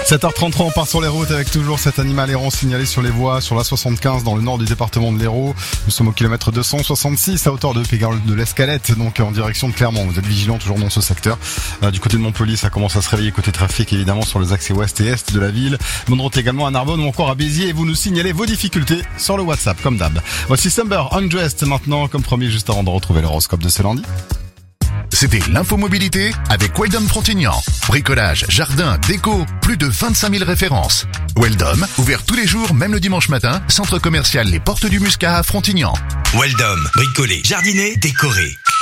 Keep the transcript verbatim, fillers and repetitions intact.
sept heures trente-trois, on part sur les routes avec toujours cet animal errant signalé sur les voies sur la soixante-quinze dans le nord du département de l'Hérault. Nous sommes au kilomètre deux cent soixante-six à hauteur de Pégarol de l'Escalette, donc en direction de Clermont. Vous êtes vigilants toujours dans ce secteur. Euh, du côté de Montpellier, ça commence à se réveiller côté trafic évidemment sur les axes ouest et est de la ville. Bonne route également à Narbonne ou encore à Béziers et vous nous signalez vos difficultés sur le WhatsApp comme d'hab. Voici Summer Undressed maintenant comme promis juste avant de retrouver l'horoscope de ce lundi. C'était l'infomobilité avec Weldom Frontignan. Bricolage, jardin, déco, plus de vingt-cinq mille références. Weldom, ouvert tous les jours, même le dimanche matin, centre commercial Les Portes du Muscat à Frontignan. Weldom, bricolé, jardiner, décoré.